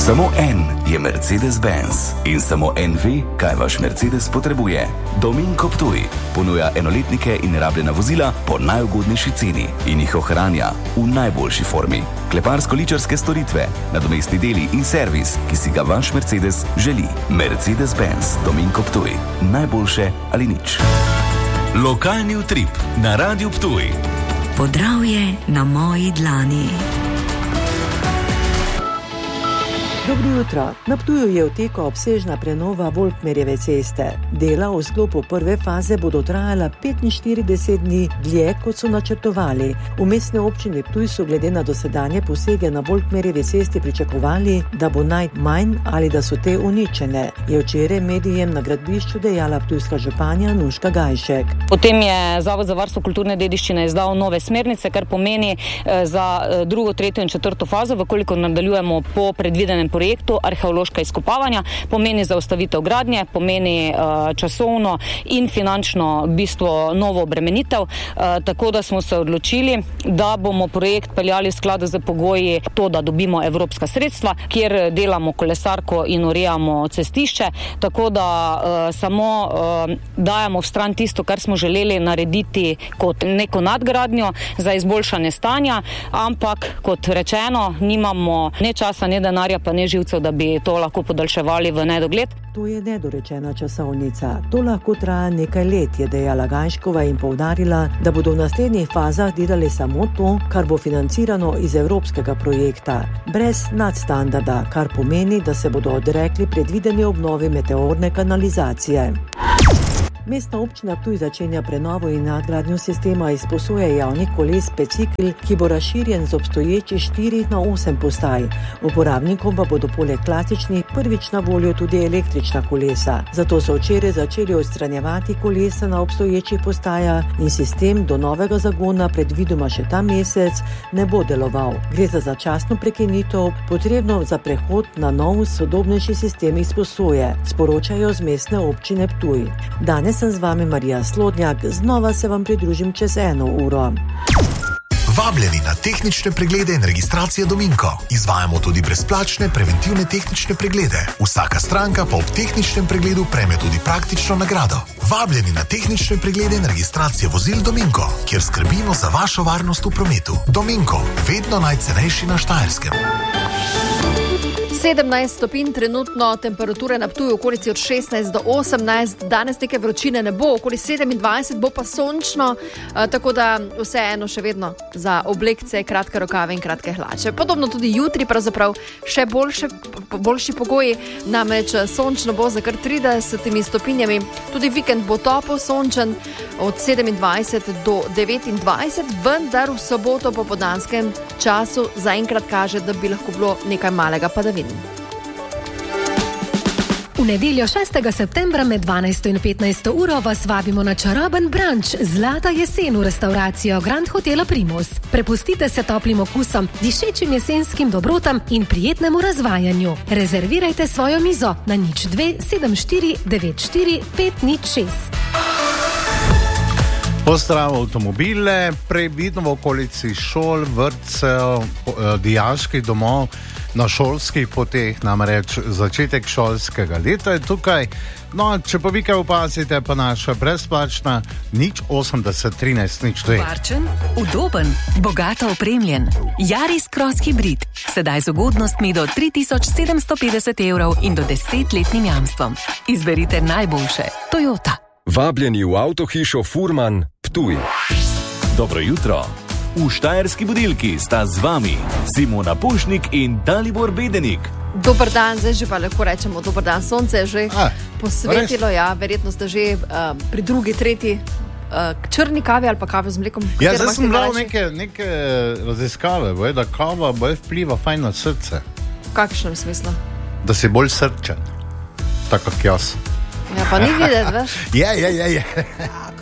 Samo en je Mercedes-Benz in samo en ve, kaj vaš Mercedes potrebuje. Dominko Ptuj ponuja enoletnike in rabljena vozila po najugodnejši ceni in jih ohranja v najboljši formi. Kleparsko-ličarske storitve, nadomestni deli in servis, ki si ga vaš Mercedes želi. Mercedes-Benz Dominko Ptuj. Najboljše ali nič. Lokalni utrip na Radiu Ptuj. Podravje na moji dlani. Dobro jutro. Na Ptuju je v teku obsežna prenova Volkmerjeve ceste. Dela v sklopu prve faze bodo trajala 45 dni dlje, kot so načrtovali. V mestni občini Ptuj so glede na dosedanje posege na Volkmerjevi cesti pričakovali, da bo najmanj ali da so te uničene, je včeraj medijem na gradbišču dejala ptujska županja Nuška Gajšek. Potem je Zavod za varstvo kulturne dediščine izdal nove smernice, kar pomeni za drugo, tretjo in četrto fazo, vkolikor nadaljujemo po predvidenem projektu arheološka izkopavanja, pomeni zaustavitev gradnje, pomeni časovno in finančno bistvo novo obremenitev, tako da smo se odločili, da bomo projekt peljali v skladu z pogoji to, da dobimo evropska sredstva, kjer delamo kolesarko in urejamo cestišče, tako da samo dajemo v stran tisto, kar smo želeli narediti kot neko nadgradnjo za izboljšanje stanja, ampak kot rečeno, nimamo ne časa, ne denarja, pa ne živcev, da bi to lahko podaljševali v nedogled. To je nedorečena časovnica. To lahko traja nekaj let, je dejala Gajškova in poudarila, da bodo v naslednjih fazah delali samo to, kar bo financirano iz evropskega projekta, brez nadstandarda, kar pomeni, da se bodo odrekli predvideni obnovi meteorne kanalizacije. Mestna občina Ptuj začenja prenovo in nadgradnjo sistema izposoje javnih koles Specikel, ki bo razširjen z obstoječih 4 na 8 postaj. Uporabnikom pa bodo poleg klasičnih prvič na voljo tudi električna kolesa. Zato so včeraj začeli odstranjevati kolesa na obstoječih postajah in sistem do novega zagona predvidoma še ta mesec ne bo deloval. Gre za začasno prekinitev, potrebno za prehod na nov sodobnejši sistem izposoje, sporočajo z mestne občine Ptuj. Danes sem z vami Marija Slodnjak, znova se vam pridružim čez 1 uro. Vabljeni na tehnične preglede in registracije Dominko. Izvajamo tudi brezplačne preventivne tehnične preglede. Vsaka stranka pa ob tehničnem pregledu prejme tudi praktično nagrado. Vabljeni na tehnične preglede in registracije vozil Dominko, kjer skrbimo za vašo varnost v prometu. Dominko, vedno najcenejši na Štajerskem. 17 stopinj trenutno, temperature na Ptuju okolici od 16 do 18, danes neke vročine ne bo, okoli 27 bo pa sončno, tako da vseeno še vedno za oblekce, kratke rokave in kratke hlače. Podobno tudi jutri, pravzaprav še boljši pogoji, namreč sončno bo za kar 30 stopinjami, tudi vikend bo topel, sončen od 27 do 29, vendar v soboto po popoldanskem času zaenkrat kaže, da bi lahko bilo nekaj malega padavin. V nedeljo 6. septembra med 12 in 15 uro vas vabimo na čaroben brunch Zlata jesen v restauracijo Grand Hotela Primus. Prepustite se toplim okusom, dišečim jesenskim dobrotam in prijetnemu razvajanju. Rezervirajte svojo mizo na 02 74 94 506. Pozdrav avtomobile, previdno v okolici šol, vrtcev, dijaških domov, na šolskih poteh, namreč začetek šolskega leta je tukaj. No, če pa vi kaj opazite, pa naša brezplačna 080 13 02. Varčen, udoben, bogato opremljen. Yaris Cross Hybrid. Sedaj z ugodnostmi do 3750 evrov in do 10-letnim jamstvom. Izberite najboljše. Toyota. Vabljeni v avtohišo Furman Ptuj. Dobro jutro. V Štajerski budilki sta z vami Simona Pušnik in Dalibor Bedenik. Dober dan, zdaj že pa lahko rečemo dober dan. Sonce je že posvetilo, ja, verjetno ste že pri drugi, tretji črni kavi ali pa kave z mlekom. Ja, zdaj sem bral neke raziskave, da kava bolj vpliva fajn na srce. V kakšnem smislu? Da si bolj srčen, tako kot jaz. Ja, pa ni videti, veš? Je.